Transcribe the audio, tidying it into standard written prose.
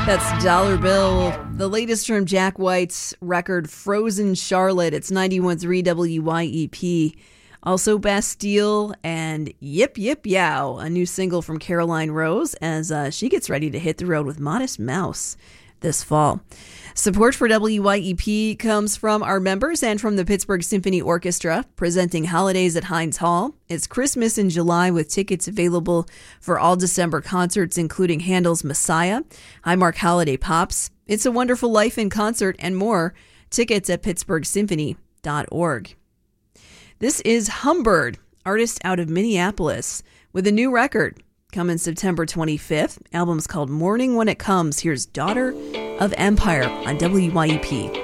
That's Dollar Bill, the latest from Jack White's record Frozen Charlotte. It's 91.3 WYEP. Also Bastille and Yip Yip Yow, a new single from Caroline Rose as she gets ready to hit the road with Modest Mouse this fall. Support for WYEP comes from our members and from the Pittsburgh Symphony Orchestra, presenting Holidays at Heinz Hall. It's Christmas in July with tickets available for all December concerts, including Handel's Messiah, Highmark Holiday Pops, It's a Wonderful Life in Concert, and more. Tickets at pittsburghsymphony.org. This is Humbird, artist out of Minneapolis, with a new record coming September 25th. Album's called Morning When It Comes. Here's Daughter of Empire on WYEP.